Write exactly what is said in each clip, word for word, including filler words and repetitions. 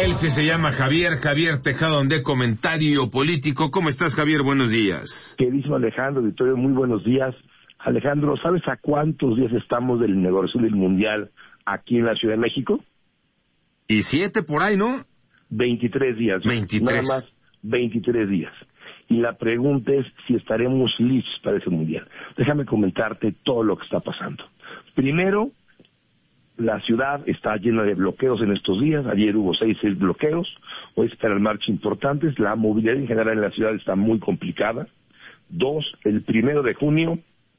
Él sí se llama Javier, Javier Tejada de Comentario Político. ¿Cómo estás, Javier? Buenos días. Queridísimo Alejandro, Victorio, muy buenos días. Alejandro, ¿sabes a cuántos días estamos del inauguración del Mundial aquí en la Ciudad de México? Y siete por ahí, ¿no? veintitrés días. veintitrés. Nada más veintitrés días. Y la pregunta es si estaremos listos para ese Mundial. Déjame comentarte todo lo que está pasando. Primero, la ciudad está llena de bloqueos en estos días. Ayer hubo seis, seis bloqueos. Hoy esperan marchas importantes. La movilidad en general en la ciudad está muy complicada. Dos, el primero de junio,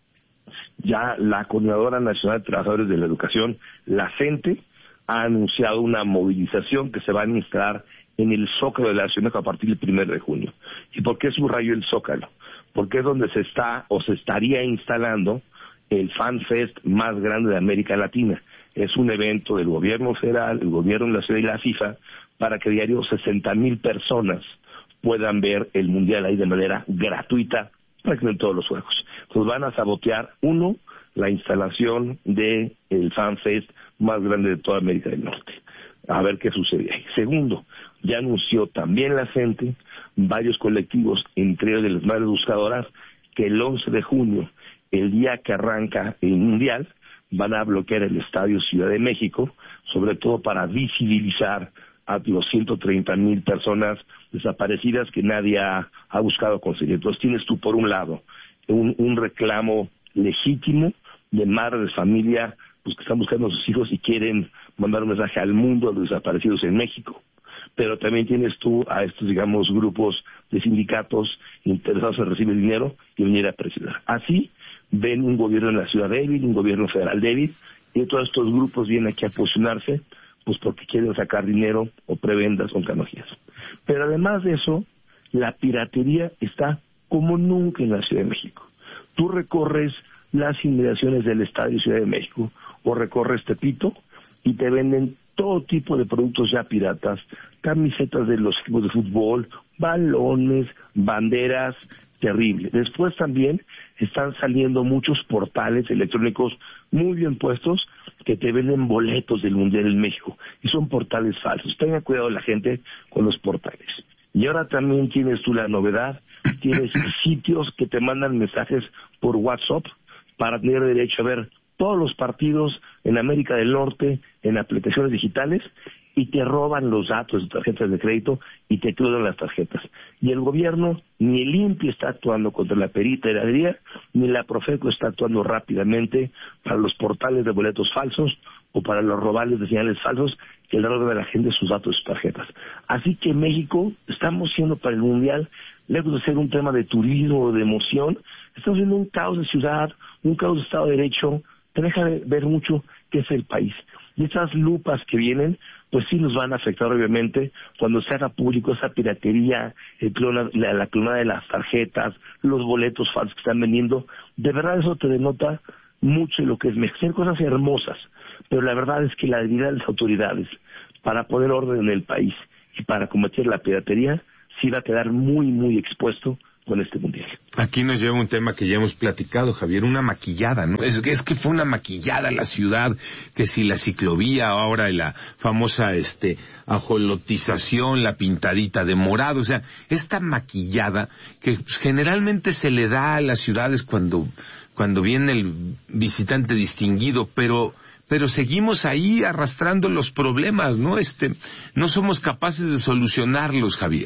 ya la Coordinadora Nacional de Trabajadores de la Educación, la CENTE, ha anunciado una movilización que se va a instalar en el Zócalo de la Ciudad de México a partir del primero de junio. ¿Y por qué subrayo el Zócalo? Porque es donde se está o se estaría instalando el Fan Fest más grande de América Latina. Es un evento del gobierno federal, el gobierno de la ciudad y la FIFA, para que diario sesenta mil personas puedan ver el Mundial ahí de manera gratuita, prácticamente todos los juegos. Entonces van a sabotear, uno, la instalación del Fan Fest más grande de toda América del Norte. A ver qué sucede ahí. Segundo, ya anunció también la gente, varios colectivos, entre ellos de las madres buscadoras, que el once de junio, el día que arranca el Mundial, van a bloquear el Estadio Ciudad de México, sobre todo para visibilizar a los ciento treinta mil personas desaparecidas que nadie ha, ha buscado conseguir. Entonces tienes tú, por un lado, un, un reclamo legítimo de madres de familia pues, que están buscando a sus hijos y quieren mandar un mensaje al mundo de los desaparecidos en México. Pero también tienes tú a estos, digamos, grupos de sindicatos interesados en recibir dinero y venir a presionar. Así ven un gobierno en la ciudad débil, un gobierno federal débil, y todos estos grupos vienen aquí a posicionarse pues porque quieren sacar dinero o prebendas o canonjías. Pero además de eso, la piratería está como nunca en la Ciudad de México. Tú recorres las inmediaciones del Estadio Ciudad de México o recorres Tepito y te venden todo tipo de productos ya piratas, camisetas de los equipos de fútbol, balones, banderas, terrible. Después también están saliendo muchos portales electrónicos muy bien puestos que te venden boletos del Mundial en México y son portales falsos. Tenga cuidado la gente con los portales. Y ahora también tienes tú la novedad, tienes sitios que te mandan mensajes por WhatsApp para tener derecho a ver todos los partidos en América del Norte en aplicaciones digitales y te roban los datos de tarjetas de crédito y te clonan las tarjetas. Y el gobierno, ni el I N P I está actuando contra la piratería, ni la Profeco está actuando rápidamente para los portales de boletos falsos o para los robables de señales falsos que le roban a la gente sus datos y sus tarjetas. Así que México, estamos siendo para el Mundial, lejos de ser un tema de turismo o de emoción, estamos viendo un caos de ciudad, un caos de Estado de Derecho, te deja de ver mucho qué es el país. Y esas lupas que vienen, pues sí nos van a afectar obviamente cuando se haga público esa piratería, el clona, la, la clonada de las tarjetas, los boletos falsos que están vendiendo. De verdad eso te denota mucho de lo que es México. Son cosas hermosas, pero la verdad es que la debilidad de las autoridades para poner orden en el país y para combatir la piratería sí va a quedar muy, muy expuesto con este mundial. Aquí nos lleva un tema que ya hemos platicado, Javier, una maquillada, ¿no? Es, es que fue una maquillada la ciudad, que si la ciclovía ahora y la famosa este ajolotización, la pintadita de morado, o sea, esta maquillada que generalmente se le da a las ciudades cuando cuando viene el visitante distinguido, pero pero seguimos ahí arrastrando los problemas, ¿no? Este, no somos capaces de solucionarlos, Javier.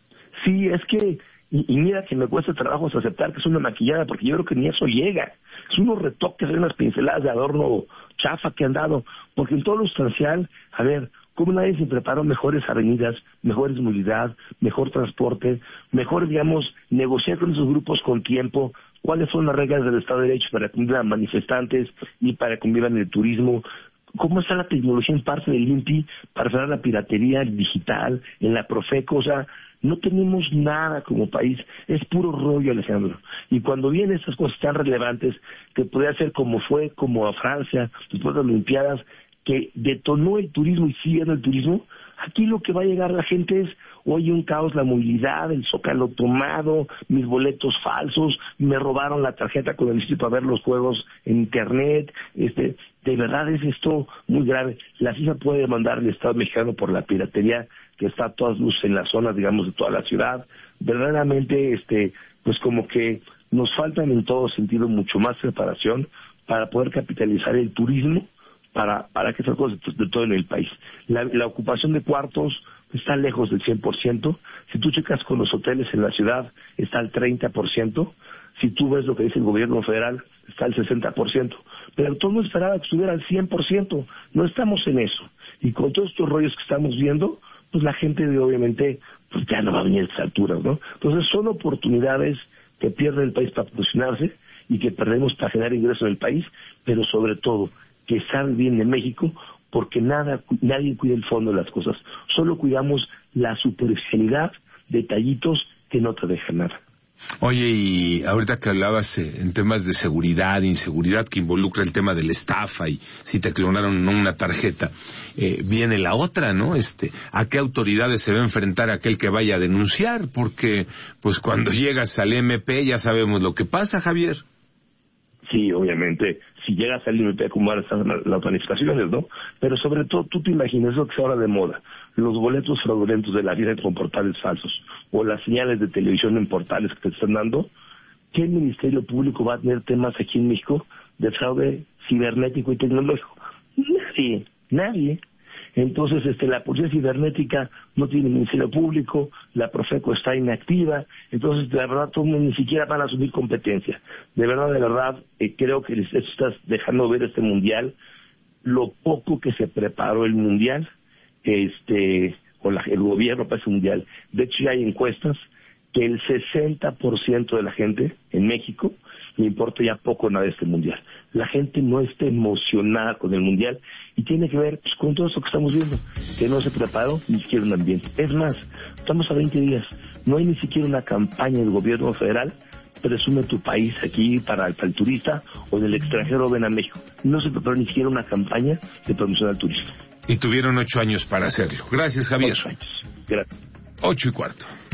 Sí, es que Y, y mira que me cuesta trabajo aceptar que es una maquillada, porque yo creo que ni eso llega. Es unos retoques, unas pinceladas de adorno chafa que han dado, porque en todo lo sustancial, a ver, ¿cómo nadie se preparó mejores avenidas, mejores movilidad, mejor transporte, mejor, digamos, negociar con esos grupos con tiempo? ¿Cuáles son las reglas del Estado de Derecho para que convivan manifestantes y para que convivan el turismo? ¿Cómo está la tecnología en parte del I N P I para frenar la piratería digital, en la Profeco? O sea, no tenemos nada como país, es puro rollo, Alejandro. Y cuando vienen estas cosas tan relevantes, que podría ser como fue, como a Francia, después de las Olimpiadas, que detonó el turismo y sigue el turismo, aquí lo que va a llegar a la gente es, oye, un caos, la movilidad, el Zócalo tomado, mis boletos falsos, me robaron la tarjeta con el sitio para ver los juegos en internet, este, De verdad es esto muy grave. La FIFA puede demandar al Estado mexicano por la piratería que está a todas luces en las zonas, digamos, de toda la ciudad. Verdaderamente, este, pues como que nos faltan en todo sentido mucho más preparación para poder capitalizar el turismo para para que sea cosas de todo en el país. La, la ocupación de cuartos está lejos del cien por ciento. Si tú checas con los hoteles en la ciudad, está al treinta por ciento. Si tú ves lo que dice el gobierno federal, está al sesenta por ciento. Pero todo mundo esperaba que estuviera al cien por ciento. No estamos en eso. Y con todos estos rollos que estamos viendo, pues la gente obviamente pues ya no va a venir a estas alturas, ¿no? Entonces son oportunidades que pierde el país para posicionarse y que perdemos para generar ingresos en el país, pero sobre todo que sabe bien de México, porque nada, nadie cuida el fondo de las cosas. Solo cuidamos la superficialidad, detallitos que no te dejan nada. Oye, y ahorita que hablabas eh, en temas de seguridad, inseguridad, que involucra el tema de la estafa y si te clonaron una tarjeta, eh, viene la otra, ¿no? Este, ¿a qué autoridades se va a enfrentar aquel que vaya a denunciar? Porque, pues cuando llegas al M P ya sabemos lo que pasa, Javier. Sí, obviamente, si llegas al M P, ¿cómo van a estar las manifestaciones, no? Pero sobre todo, tú te imaginas lo que es ahora de moda, los boletos fraudulentos de la vida con portales falsos, o las señales de televisión en portales que te están dando. ¿Qué ministerio público va a tener temas aquí en México de fraude cibernético y tecnológico? Nadie, nadie. Entonces, este, la policía cibernética no tiene ministerio público, la Profeco está inactiva, entonces, de verdad, tú ni siquiera van a asumir competencia. De verdad, de verdad, eh, creo que les estás dejando ver este mundial, lo poco que se preparó el mundial, este, o la, el gobierno para ese mundial. De hecho, ya hay encuestas que el sesenta por ciento de la gente en México le importa ya poco nada de este mundial. La gente no está emocionada con el mundial y tiene que ver pues, con todo eso que estamos viendo, que no se preparó ni siquiera un ambiente. Es más, estamos a veinte días, no hay ni siquiera una campaña del gobierno federal, presume tu país aquí para el, para el turista o del extranjero ven a México. No se preparó ni siquiera una campaña de promoción al turismo. Y tuvieron ocho años para hacerlo. Gracias, Javier. Ocho años. Gracias. Ocho y cuarto.